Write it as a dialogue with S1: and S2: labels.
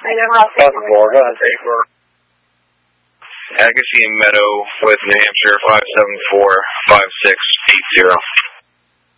S1: Go ahead.
S2: Agassiz Meadow with New Hampshire 5745680.